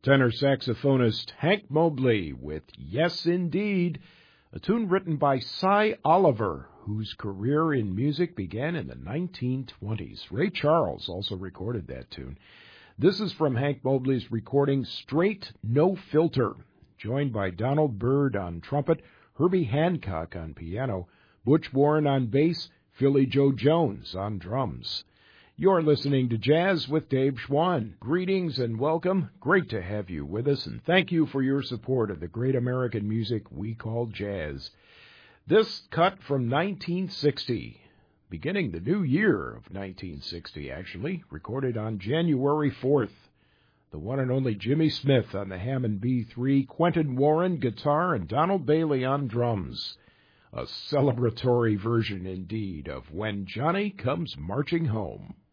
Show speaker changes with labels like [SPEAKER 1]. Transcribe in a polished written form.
[SPEAKER 1] tenor saxophonist Hank Mobley with Yes Indeed, a tune written by Cy Oliver, whose career in music began in the 1920s. Ray Charles also recorded that tune. This is from Hank Mobley's recording Straight No Filter, joined by Donald Byrd on trumpet, Herbie Hancock on piano, Butch Warren on bass, Philly Joe Jones on drums. You're listening to Jazz with Dave Schwann. Greetings and welcome. Great to have you with us, and thank you for your support of the great American music we call jazz. This cut from 1960, beginning the new year of 1960, actually, recorded on January 4th. The one and only Jimmy Smith on the Hammond B3, Quentin Warren guitar, and Donald Bailey on drums. A celebratory version indeed of When Johnny Comes Marching Home.